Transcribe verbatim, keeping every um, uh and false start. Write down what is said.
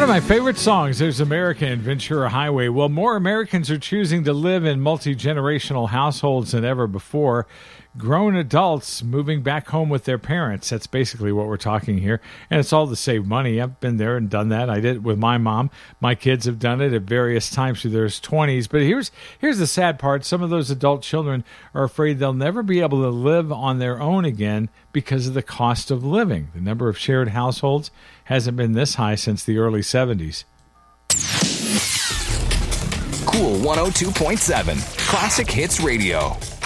of my favorite songs, there's America and Ventura Highway. Well, more Americans are choosing to live in multi-generational households than ever before. Grown adults moving back home with their parents. That's basically what we're talking here. And it's all to save money. I've been there and done that. I did it with my mom. My kids have done it at various times through their twenties. But here's here's the sad part. Some of those adult children are afraid they'll never be able to live on their own again because of the cost of living. The number of shared households hasn't been this high since the early seventies. Cool one oh two point seven. Classic Hits Radio.